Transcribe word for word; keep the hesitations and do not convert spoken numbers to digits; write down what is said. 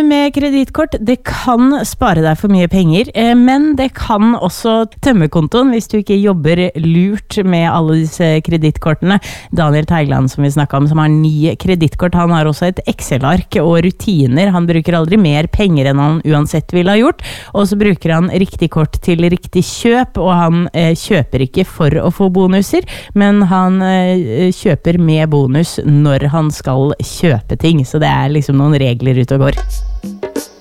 med kreditkort, det kan spare deg for mye penger, men det kan også tømme kontoen hvis du ikke jobber lurt med alle disse kredittkortene. Daniel Teigland, som vi snakket om, som har ni kredittkort, han har også et Excel-ark og rutiner. Han bruker aldri mer penger enn han uansett ville ha gjort, og så bruker han riktig kort til riktig kjøp, og han eh, kjøper ikke for å få bonuser, men han eh, kjøper med bonus når han skal kjøpe ting, så det er liksom noen regler ute og går.